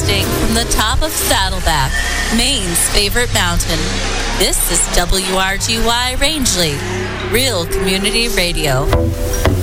Broadcasting from the top of Saddleback, Maine's favorite mountain. This is WRGY Rangeley, Real Community Radio.